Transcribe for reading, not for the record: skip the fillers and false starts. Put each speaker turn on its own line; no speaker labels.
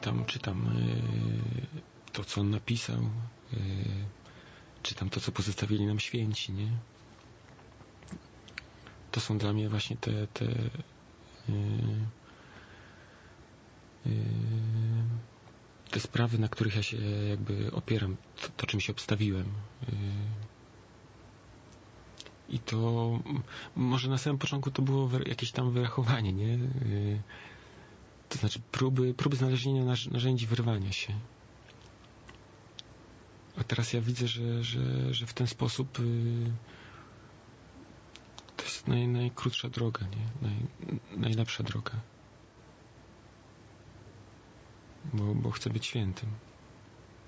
czytam to, co on napisał, czytam to, co pozostawili nam święci, nie? To są dla mnie właśnie te sprawy, na których ja się jakby opieram, to czym się obstawiłem. I to może na samym początku to było jakieś tam wyrachowanie, nie? To znaczy próby znalezienia narzędzi wyrwania się. A teraz ja widzę, że w ten sposób to jest najkrótsza droga, nie? Najlepsza droga. Bo chcę być świętym.